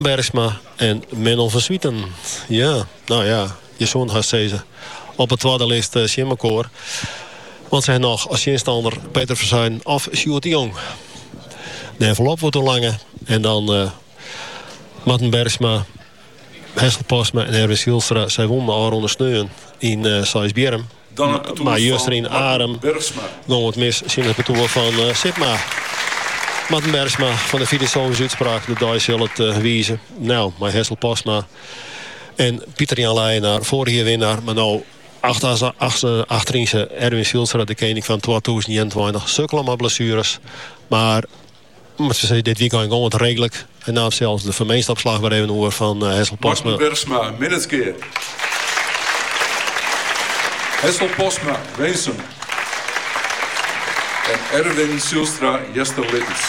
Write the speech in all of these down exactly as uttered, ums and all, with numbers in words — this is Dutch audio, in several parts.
Bergsma en Menno van Swieten. Ja, nou ja, je zoon gaat ze op het tweede lijst uh, Schimmelkoor. Want ze hebben nog als instander Peter Verzuijn of Sjoerd de Jong. De envelop wordt al langer. En dan uh, Martin Bergsma, Hessel Postma en Erwin Sielstra. Zij wonnen al ondersteunen in uh, Sijsbjerm. Maar juist er in Arem gaan het mis. Zien het betoer van uh, Sipma. Martin Bergsma van de Fidesovis uitspraak. De Duits zal het uh, wijzen. Nou, maar Hessel Postma en Pieter Jan Leijenaar, vorige winnaar. Maar nou, achter, achter, achterin ze Erwin Sielstra, de koning van tweeduizend eenentwintig. Sukkelen maar blessures. Maar moet ze zeggen, dit weekend gewoon wat redelijk. En na zelfs de vermeenstapslag waar even over van uh, Hessel Postma. Martin Bergsma, middenskeer. Hessel Postma, Weensum. En Erwin Sielstra, Jester Littens.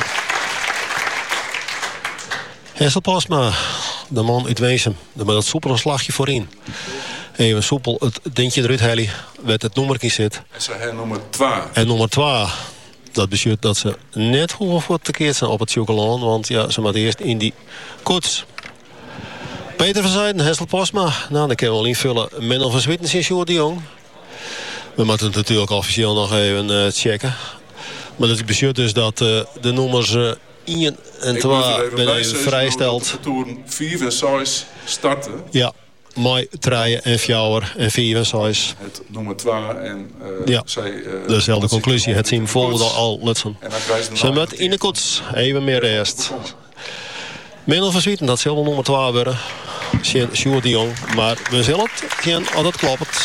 Hessel Postma, de man uit Weensum. Met dat soepel een slagje voorin. Even soepel het dingetje eruit halen. Werd het nummertje zit. En ze hebben nummer twee. En nummer twee. Dat betekent dat ze net hoe wat tekeerd zijn op het chocolaan. Want ja, ze moeten eerst in die koets. Peter van Zijden, Hessel Postma. Nou, dan kunnen we wel invullen. Menno van Swieten en Sjoerd de Jong. We moeten het natuurlijk officieel nog even uh, checken. Maar dat betekent dus dat uh, de nummers uh, één en twee ben even vrijsteld. De vier en zes starten. Ja, mei, drieën en vier en vier en zes. Het nummer twee en uh, ja, zij, uh, dezelfde conclusie. Het zien vol al Lutsen. Ze met in de koets. Even meer eerst. Menno van Swieten, dat zal wel nummer twee worden. Sjoerd de Jong. Maar we zullen het zien als het klopt.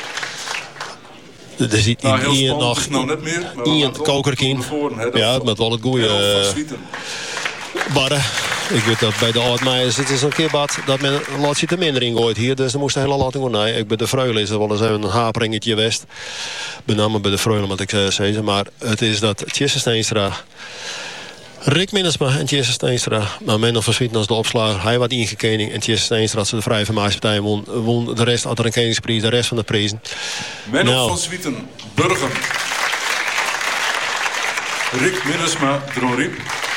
Er zit nou, in hier nog nou één kokerkin. Ja, met wel het goede uh, barren. Ik weet dat bij de oudmeijers het is een keer bad dat men laat je te minder ingooit hier. Dus er moest een hele lating gaan. Nee, ik ben de Freulen is er wel eens een haperingetje west. Benamelijk bij de Freulen moet ik uh, zeggen. Maar het is dat Tjesse Steenstra, Rick Minnesma en Tjesse Steenstra. Maar Menno van Swieten als de opslager. Hij wat ingekening. En Tjesse Steenstra als ze de Vrije Vermaagspartij won. Won de rest had er een keningsprijs. De rest van de prijzen. Menno nou. van Swieten, Burgen. Rick Minnesma, Dronriep.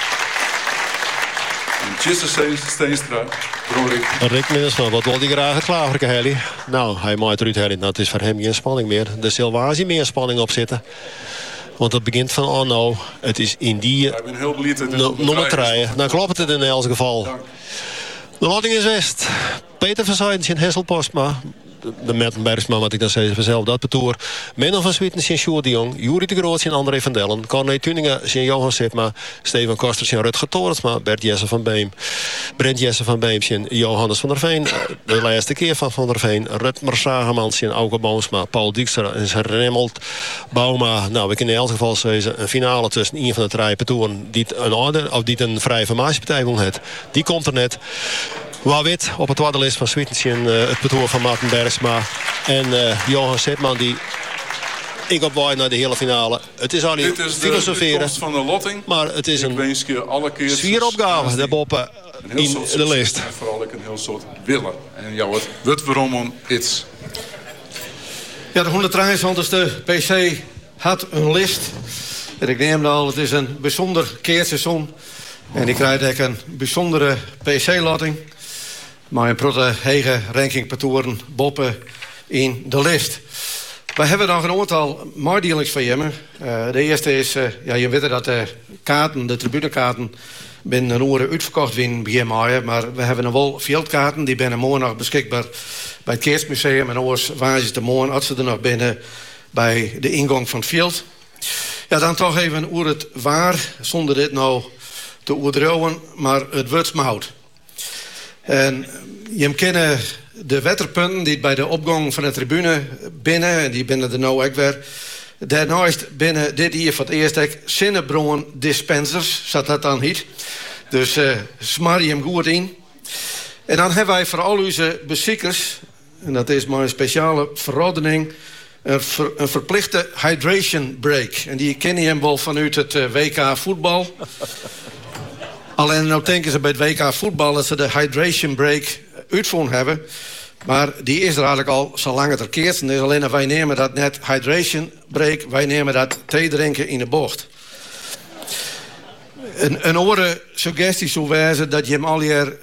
En Tjesse Steenstra, Dronriep. Rick Minnesma, wat wil hij graag het klaverke heli? Nou, hij maakt eruit heli. Nou, het is voor hem geen spanning meer. Er zal waar meer spanning op zitten. Want het begint van oh nou, het is in die ik ben heel blij dat no, nummer drie. Dan klopt het in elk geval. Dank. De loting is West. Peter van Zijden, Hessel Postma. De Merten Bergsma, wat ik dan zei vanzelf, dat betoer. Menno van Swieten, Sjoerd de Jong. Juri de Groot, André van Dellen. Corné Tuningen, Johan Sipma. Steven Kosters, Rutger Torensma. Bert Jesse van Beem. Brent Jesse van Beem, Johannes van der Veen. De laatste keer van Van der Veen. Rutmer Sagemans, Auke Boomsma. Paul Dijkstra en Remmelt Bauma. Nou, we kunnen in elk geval zeggen een finale tussen een van de drie petoeren die een orde of die een vrije vermaagspartij wil het. Die komt er net. Waar wit op het tweede list van Swieten uh, het betoer van Martin Bergsma en uh, Johan Sipman die ik opwaai naar de hele finale. Het is al niet filosoferen. Van de lotting. Maar het is ik een zwieropgave daarboven in de lijst. En vooral ik een heel soort willen. En jou het wordt waarom om iets. Ja, de honderddrieëntwintigste P C had een list. En ik neem al, het is een bijzonder keerseizoen. En ik krijg ook een bijzondere P C-lotting. Maar een protte hege rankingpatoren boppen in de list. We hebben nog een aantal mededelingen van je. Uh, de eerste is, uh, ja, je weet dat de kaarten, de tribunekaarten, binnen een uur uitverkocht in begin mei. Maar we hebben nog wel veldkaarten, die binnen morgen nog beschikbaar bij het Kerstmuseum. En oors waar is de morgen, als ze er nog binnen bij de ingang van het veld. Ja, dan toch even hoe het waar, zonder dit nou te oordrouwen, maar het wordt mout. En je kennen de wetterpunten die bij de opgang van de tribune binnen, en die binnen de nou ook weer. Daarnaast binnen dit hier voor het eerst ook zinnebronnen dispensers, zat dat dan niet. Dus uh, smar je hem goed in. En dan hebben wij voor al onze bezoekers, en dat is maar een speciale verordening, een, ver, een verplichte hydration break. En die kennen je hem wel vanuit het uh, W K voetbal. Alleen nou denken ze bij het W K voetbal dat ze de hydration break uitvoeren hebben. Maar die is er eigenlijk al zolang het er keert. En dus alleen dat wij nemen dat net hydration break. Wij nemen dat thee drinken in de bocht. Een, een andere suggestie zou wijzen dat je hem al hier